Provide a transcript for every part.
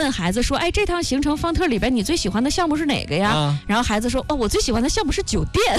问孩子说，哎，这趟行程方特里边你最喜欢的项目是哪个呀？然后孩子说，哦，我最喜欢的项目是酒店。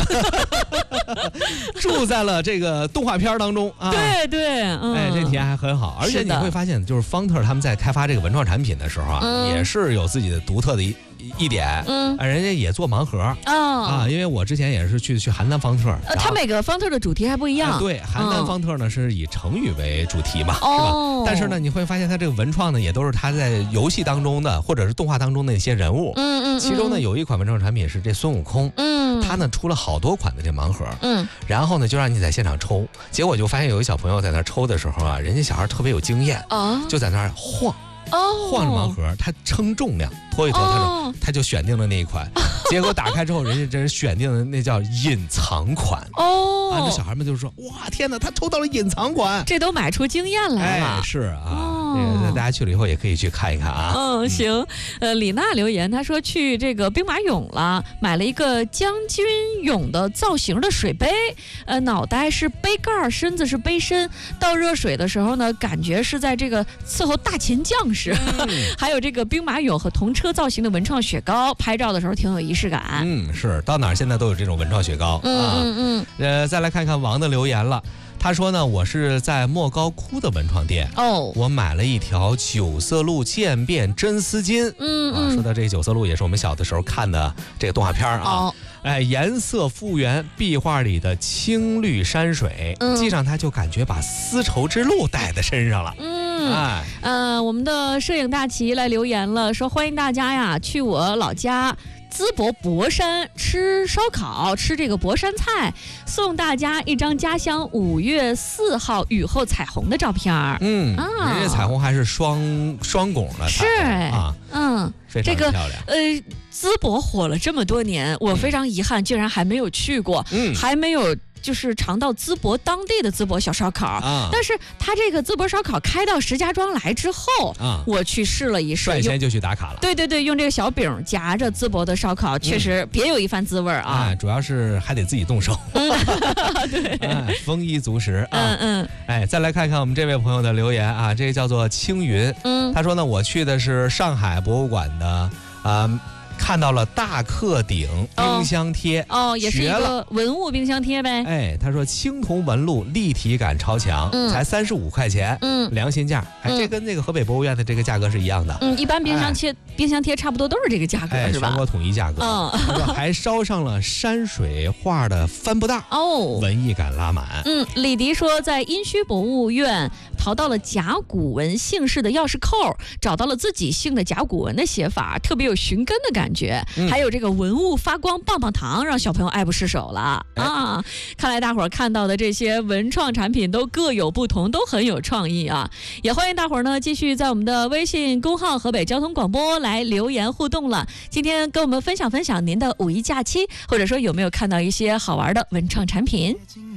住在了这个动画片当中啊。 对对， 这体验还很好。而且你会发现，就是方特他们在开发这个文创产品的时候啊，也是有自己的独特的一点，人家也做盲盒因为我之前也是去邯郸方特， 它每个方特的主题还不一样。 对，邯郸方特呢是以成语为主题嘛，是吧？但是呢，你会发现它这个文创呢，也都是它在游戏当中的或者是动画当中的一些人物。其中呢有一款文创产品是这孙悟空，他呢出了好多款的这盲盒，然后呢就让你在现场抽，结果就发现有一小朋友在那抽的时候啊，人家小孩特别有经验，就在那儿晃着盲盒，他称重量，拖一拖，他就选定了那一款。结果打开之后，人家真是选定的那叫隐藏款那小孩们就说：“哇，天哪，他抽到了隐藏款！” 这都买出经验来了。 是啊，大家去了以后也可以去看一看啊。 行。李娜留言，她说去这个兵马俑了，买了一个将军俑的造型的水杯，脑袋是杯盖，身子是杯身，倒热水的时候呢，感觉是在这个伺候大秦将士。还有这个兵马俑和铜车造型的文创雪糕，拍照的时候挺有仪式感。 是到哪儿现在都有这种文创雪糕再来看看王的留言了。他说呢，我是在莫高窟的文创店我买了一条九色鹿渐变真丝巾。说到这个九色鹿，也是我们小的时候看的这个动画片颜色复原，壁画里的青绿山水，系上它就感觉把丝绸之路带在身上了。 我们的摄影大旗来留言了，说欢迎大家呀去我老家淄博博山吃烧烤，吃这个博山菜，送大家一张家乡5月4号雨后彩虹的照片。 人家彩虹还是双拱的， 是非常漂亮。 淄博火了这么多年，我非常遗憾，竟然还没有去过，还没有就是尝到淄博当地的淄博小烧烤但是他这个淄博烧烤开到石家庄来之后我去试了一试， 率先就去打卡了。 对，用这个小饼夹着淄博的烧烤，确实别有一番滋味主要是还得自己动手。 对， 丰衣足食再来看看我们这位朋友的留言这个叫做青云。他说呢，我去的是上海博物馆的看到了大克鼎冰箱贴也是一个文物冰箱贴呗。 他说青铜纹路立体感超强，才35块钱，良心价。这跟那个河北博物院的这个价格是一样的。 一般冰箱贴差不多都是这个价格，是吧？ 全国统一价格。还烧上了山水画的帆布袋文艺感拉满。 李迪说，在殷墟博物院淘到了甲骨文姓氏的钥匙扣，找到了自己姓的甲骨文的写法，特别有寻根的感觉。还有这个文物发光棒棒糖，让小朋友爱不释手了看来大伙儿看到的这些文创产品都各有不同，都很有创意也欢迎大伙儿呢继续在我们的微信公号河北交通广播来留言互动了。今天跟我们分享您的5一假期，或者说有没有看到一些好玩的文创产品。